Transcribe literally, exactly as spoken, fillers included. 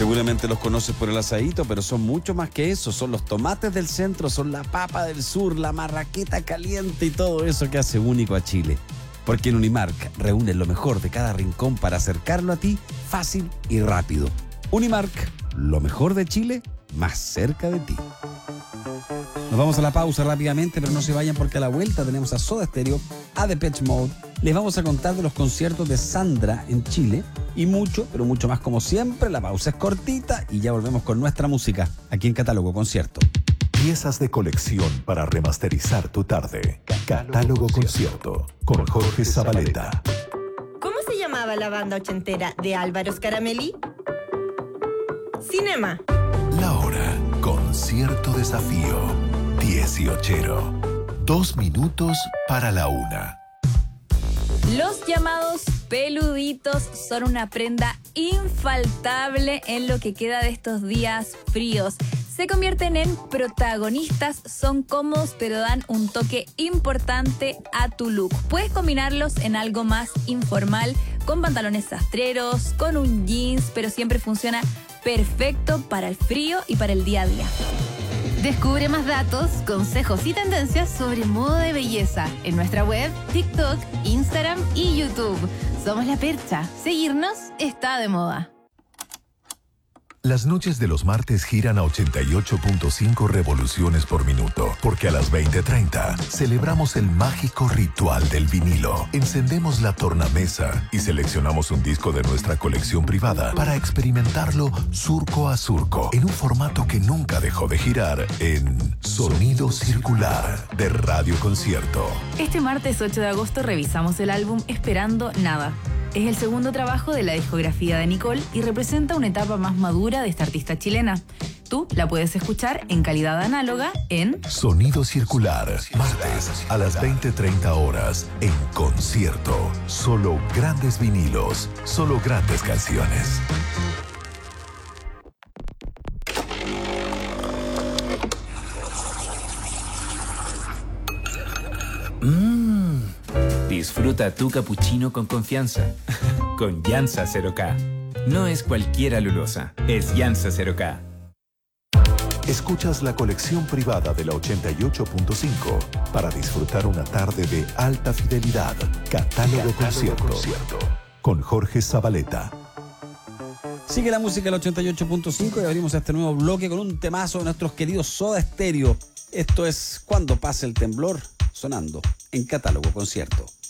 Seguramente los conoces por el asadito, pero son mucho más que eso. Son los tomates del centro, son la papa del sur, la marraqueta caliente y todo eso que hace único a Chile. Porque en Unimark reúnen lo mejor de cada rincón para acercarlo a ti fácil y rápido. Unimark, lo mejor de Chile, más cerca de ti. Nos vamos a la pausa rápidamente, pero no se vayan porque a la vuelta tenemos a Soda Stereo, a Depeche Mode. Les vamos a contar de los conciertos de Sandra en Chile y mucho, pero mucho más como siempre. La pausa es cortita y ya volvemos con nuestra música aquí en Catálogo Concierto. Piezas de colección para remasterizar tu tarde. Catálogo Concierto con Jorge Zabaleta. ¿Cómo se llamaba la banda ochentera de Álvaro Scaramelli? Cinema. La hora. Concierto Desafío. dieciochero. Dos minutos para la una. Los llamados peluditos son una prenda infaltable en lo que queda de estos días fríos. Se convierten en protagonistas, son cómodos, pero dan un toque importante a tu look. Puedes combinarlos en algo más informal, con pantalones sastreros, con un jeans, pero siempre funciona perfecto para el frío y para el día a día. Descubre más datos, consejos y tendencias sobre moda de belleza en nuestra web, TikTok, Instagram y YouTube. Somos La Percha. Seguirnos está de moda. Las noches de los martes giran a ochenta y ocho punto cinco revoluciones por minuto, porque a las veinte treinta celebramos el mágico ritual del vinilo. Encendemos la tornamesa y seleccionamos un disco de nuestra colección privada para experimentarlo surco a surco, en un formato que nunca dejó de girar, en Sonido Circular de Radio Concierto. Este martes ocho de agosto revisamos el álbum Esperando Nada. Es el segundo trabajo de la discografía de Nicole y representa una etapa más madura de esta artista chilena. Tú la puedes escuchar en calidad análoga en Sonido Circular, martes a las veinte treinta horas, en concierto. Solo grandes vinilos, solo grandes canciones. Mmm. Disfruta tu capuchino con confianza. Con Yansa cero K. No es cualquier alulosa, es Yansa cero K. Escuchas la colección privada de la ochenta y ocho punto cinco para disfrutar una tarde de alta fidelidad. Catálogo, Catálogo Concierto, Concierto con Jorge Zabaleta. Sigue la música del ochenta y ocho punto cinco y abrimos este nuevo bloque con un temazo de nuestros queridos Soda Stereo. Esto es Cuando pase el temblor, sonando en Catálogo Concierto.